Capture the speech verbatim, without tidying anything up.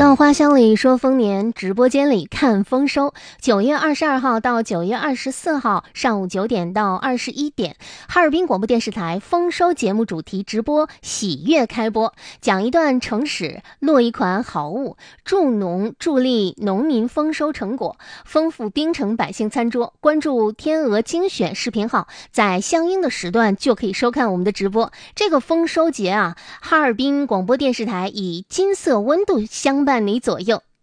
到花香里说丰年，直播间里看丰收。九月二十二号到九月二十四号上午九点到二十一点，哈尔滨广播电视台丰收节目主题直播喜悦开播，讲一段成史，落一款好物，助农助力农民丰收成果，丰富滨城百姓餐桌。关注天鹅精选视频号，在相应的时段就可以收看我们的直播。这个丰收节啊，哈尔滨广播电视台以金色温度相伴你左右。